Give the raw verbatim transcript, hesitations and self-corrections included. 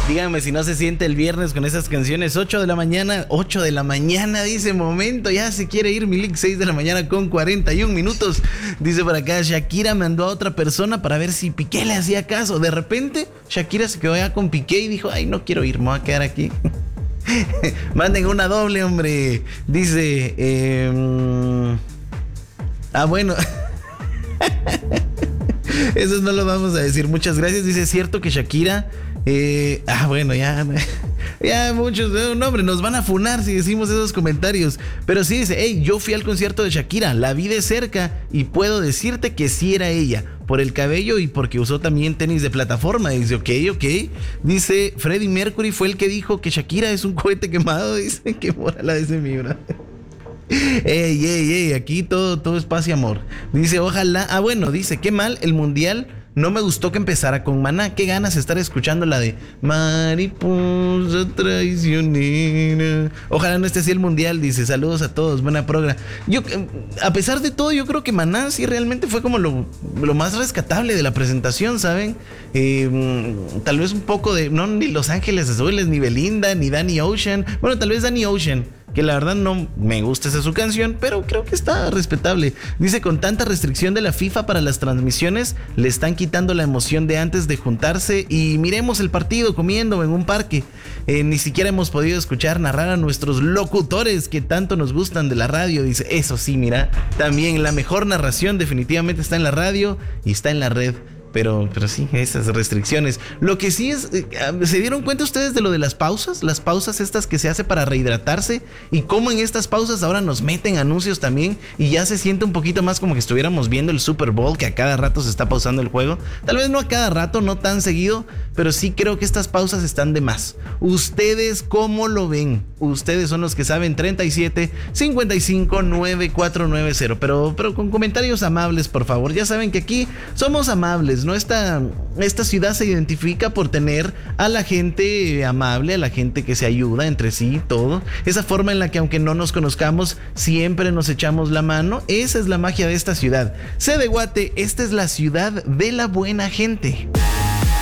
Díganme si no se siente el viernes con esas canciones. ocho de la mañana, ocho de la mañana, dice, momento, ya se quiere ir Milik, seis de la mañana con cuarenta y un minutos. Dice por acá, Shakira mandó a otra persona para ver si Piqué le hacía caso. De repente, Shakira se quedó ya con Piqué y dijo, ay, no quiero ir, me voy a quedar aquí. Manden una doble, hombre. Dice, eh... ah, bueno. Eso no lo vamos a decir. Muchas gracias. Dice, es cierto que Shakira... Eh, ah, bueno, ya... Ya muchos... No, hombre, nos van a funar si decimos esos comentarios. Pero sí dice, hey, yo fui al concierto de Shakira, la vi de cerca y puedo decirte que sí era ella. Por el cabello y porque usó también tenis de plataforma. Dice, ok, ok. Dice, Freddie Mercury fue el que dijo que Shakira es un cohete quemado. Dice, qué moral de ese mi bro. Ey, ey, ey, aquí todo, todo es paz y amor. Dice, ojalá, ah bueno, dice, qué mal el mundial. No me gustó que empezara con Maná. Qué ganas estar escuchando la de Mariposa traicionera. Ojalá no esté así el mundial. Dice, saludos a todos, buena progra. Yo, a pesar de todo, yo creo que Maná sí realmente fue como lo, lo más rescatable de la presentación, ¿saben? Eh, tal vez un poco de, no, ni Los Ángeles Azules, ni Belinda, ni Danny Ocean. Bueno, tal vez Danny Ocean, que la verdad no me gusta esa su canción, pero creo que está respetable. Dice, con tanta restricción de la FIFA para las transmisiones, le están quitando la emoción de antes de juntarse y miremos el partido comiendo en un parque. Eh, ni siquiera hemos podido escuchar narrar a nuestros locutores que tanto nos gustan de la radio. Dice, eso sí, mira, también la mejor narración definitivamente está en la radio y está en la red. Pero, pero sí, esas restricciones. Lo que sí es, ¿se dieron cuenta ustedes de lo de las pausas? Las pausas estas que se hace para rehidratarse. Y cómo en estas pausas ahora nos meten anuncios también. Y ya se siente un poquito más como que estuviéramos viendo el Super Bowl, que a cada rato se está pausando el juego. Tal vez no a cada rato, no tan seguido, pero sí creo que estas pausas están de más. ¿Ustedes cómo lo ven? Ustedes son los que saben. Treinta y siete, cincuenta y cinco, noventa y cuatro noventa. Pero, pero con comentarios amables, por favor. Ya saben que aquí somos amables, ¿no? Esta, esta ciudad se identifica por tener a la gente amable, a la gente que se ayuda entre sí y todo. Esa forma en la que aunque no nos conozcamos, siempre nos echamos la mano. Esa es la magia de esta ciudad. C de Guate, esta es la ciudad de la buena gente.